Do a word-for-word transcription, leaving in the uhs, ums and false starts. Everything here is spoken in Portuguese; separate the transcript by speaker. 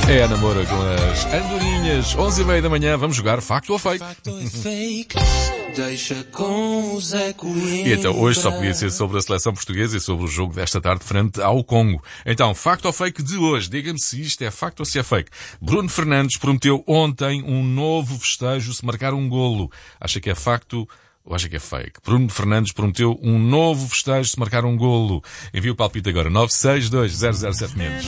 Speaker 1: É a namora com as andorinhas. onze e meia da manhã, vamos jogar Facto ou Fake.
Speaker 2: Deixa com o Zé Coimbra.
Speaker 1: E então hoje só podia ser sobre a seleção portuguesa e sobre o jogo desta tarde frente ao Congo. Então, Facto ou Fake de hoje. Diga-me se isto é facto ou se é fake. Bruno Fernandes prometeu ontem um novo festejo se marcar um golo. Acha que é facto ou acha que é fake? Bruno Fernandes prometeu um novo festejo se marcar um golo. Envia o palpite agora. nove seis dois zero zero sete zero zero.